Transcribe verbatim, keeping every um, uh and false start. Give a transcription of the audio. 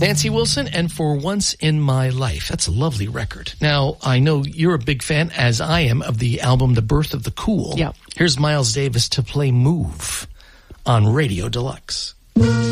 Nancy Wilson and For Once in My Life. That's a lovely record. Now, I know you're a big fan, as I am, of the album The Birth of the Cool. Yep. Here's Miles Davis to play Move on Radio Deluxe.